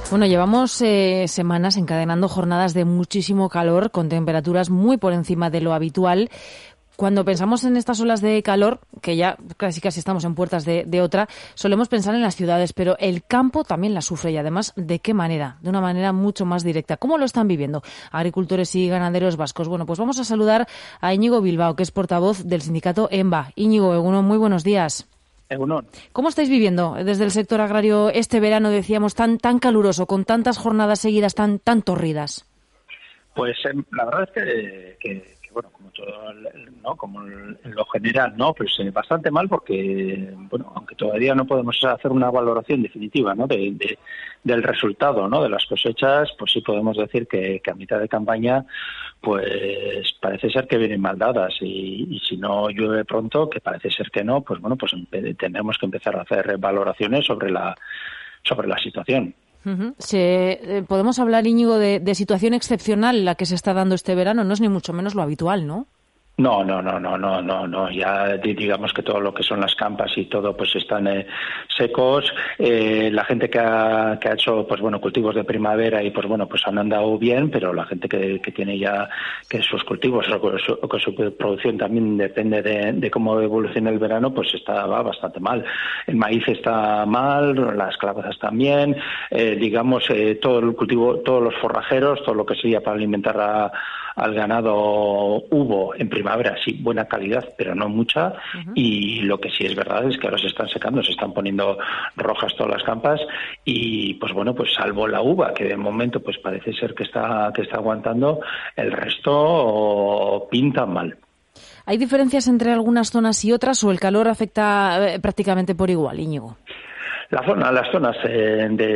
Bueno, llevamos semanas encadenando jornadas de muchísimo calor, con temperaturas muy por encima de lo habitual. Cuando pensamos en estas olas de calor, que ya casi estamos en puertas de otra, solemos pensar en las ciudades, pero el campo también la sufre y además, ¿de qué manera? De una manera mucho más directa. ¿Cómo lo están viviendo agricultores y ganaderos vascos? Bueno, pues vamos a saludar a Íñigo Bilbao, que es portavoz del sindicato EMBA. Íñigo, Egunon, muy buenos días. ¿Cómo estáis viviendo desde el sector agrario este verano, decíamos, tan caluroso, con tantas jornadas seguidas tan torridas? Pues la verdad es que bueno, como todo, ¿no? Como en lo general, ¿no? Pues bastante mal porque, bueno, aunque todavía no podemos hacer una valoración definitiva, ¿no? Del resultado, ¿no? De las cosechas, pues sí podemos decir que a mitad de campaña, pues parece ser que vienen mal dadas y si no llueve pronto, que parece ser que no, pues bueno, pues tendremos que empezar a hacer valoraciones sobre la situación. Podemos hablar, Íñigo, de situación excepcional la que se está dando este verano, no es ni mucho menos lo habitual, ¿no? No. Ya digamos que todo lo que son las campas y todo pues están secos. La gente que ha hecho pues bueno cultivos de primavera y pues bueno pues han andado bien, pero la gente que tiene ya que sus cultivos o que su producción también depende de cómo evoluciona el verano, pues va bastante mal. El maíz está mal, las calabazas también. Todo el cultivo, todos los forrajeros, todo lo que sería para alimentar al ganado hubo en primavera, sí, buena calidad, pero no mucha, y lo que sí es verdad es que ahora se están secando, se están poniendo rojas todas las campas y pues bueno, pues salvo la uva, que de momento pues parece ser que está aguantando, el resto pinta mal. ¿Hay diferencias entre algunas zonas y otras o el calor afecta prácticamente por igual, Íñigo? Las zonas